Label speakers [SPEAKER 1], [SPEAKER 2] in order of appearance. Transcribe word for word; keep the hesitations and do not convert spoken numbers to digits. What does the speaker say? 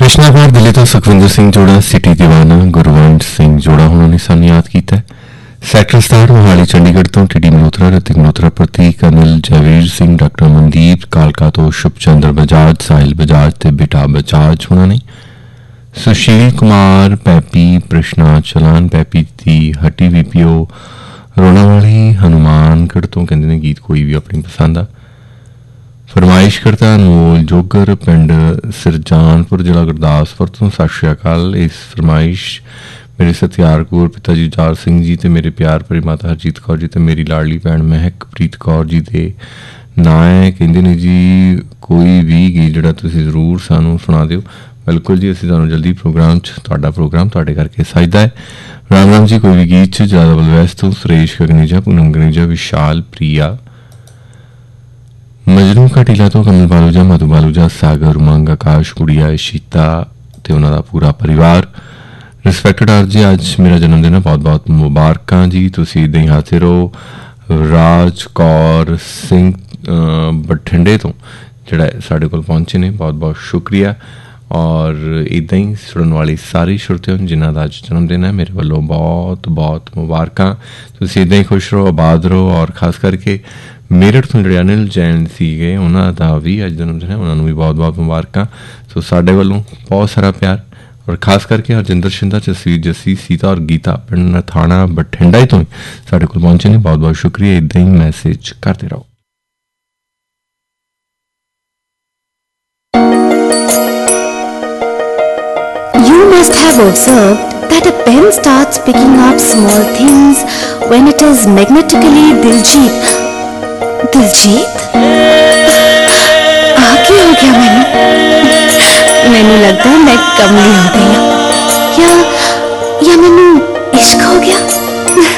[SPEAKER 1] कृष्णाबार दिल्ली तो सुखविंदर सिंह जोड़ा, सिटी दीवाना गुरवंश सिंह जोड़ा उन्होंने सानू याद किया है। सैक्टर स्टार मोहाली चंडीगढ़ तो टिडी मल्होत्रा, ऋतिक मल्होत्रा, प्रतीक, अनिल, जयवीर सिंह, डॉक्टर मनदीप, कालका तो शुभचंद्र बजाज, साहिल बजाज ते बेटा बजाज उन्होंने, सुशील कुमार, पैपी, प्रश्ना चलान, पैपी दी हटी वीपीओ रोना वाली, हनुमानगढ़ तो कहते ने गीत कोई भी अपनी पसंद आ। फरमाइश करता अनमोल जोगर, पिंड सिरजानपुर, जिला गुरदासपुर तो सत श्री अकाल। इस फरमाइश मेरे सत्यार कौर, पिता जी जार सिंह जी ते मेरे प्यार भरी माता हरजीत कौर जी ते मेरी लाडली भैन महकप्रीत कौर जी दे नां है। कहंदे ने जी कोई भी गीत जिहड़ा तुसीं जरूर सानू सुना दिओ। बिल्कुल जी, असीं तुहानूं जल्दी प्रोग्राम च तुहाडा प्रोग्राम तुहाडे करके सजदा है। राम राम जी। कोई भी गीत च ज्यादा बलवैस तो सुरेश गगनीजा, पूनम गगनीजा, विशाल, प्रिया, मजनू घाटीला तो कमल बालूजा, मधु बालूजा, सागर, उमंग, आकाश, गुड़िया, शीता ते उन्हां दा पूरा परिवार। रिस्पैक्टेड आर जी, अज मेरा जन्मदिन है, बहुत बहुत मुबारकां जी। तुसीं इदां ही हाते रहो। राज कौर सिंह बठिंडे तो जिहड़ा साडे कोल पहुंचे ने, बहुत बहुत शुक्रिया। और इदां ही सुनने वाली सारी श्रोतियों जिन्हां दा अज जन्मदिन है, मेरे वालों बहुत बहुत मुबारकां। तुसीं इदां ही खुश रहो, आबाद रहो। और खास करके मेरठ तो जिहड़े अनिल जैन सीगे उन्हां दा भी अज जन्मदिन है, उन्हां नूं भी बहुत बहुत मुबारकां। सो साडे वालों बहुत सारा प्यार। और खास करके हरजिंदर शिंदा, जसवीर जसी, सीता और गीता पिंड नथाणा बठिंडा ही तो ही साडे कोल पहुंचे ने, बहुत बहुत शुक्रिया। इदां ही मैसेज करते रहो।
[SPEAKER 2] You must have observed that a pen starts picking up small things when it is magnetically Diljit. Diljit? आ क्या हो गया मैनू? मैनू लगता है मैं कमली हो गई हूँ, या या मैनू